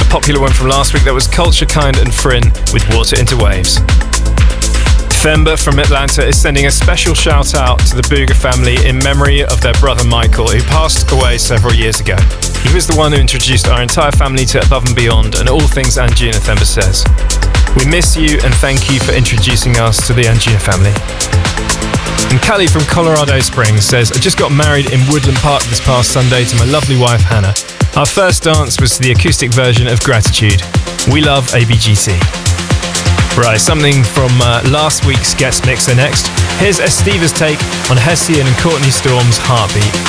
popular one from last week, that was Culture Kind and Frin with Water into Waves. Themba from Atlanta is sending a special shout out to the Booga family in memory of their brother Michael, who passed away several years ago. He was the one who introduced our entire family to Above and Beyond and all things Anjuna, Themba says. We miss you and thank you for introducing us to the Anjuna family. And Callie from Colorado Springs says, I just got married in Woodland Park this past Sunday to my lovely wife Hannah. Our first dance was to the acoustic version of Gratitude. We love ABGC. Right, something from last week's guest mixer next. Here's Esteva's take on Hessian and Courtney Storm's Heartbeat.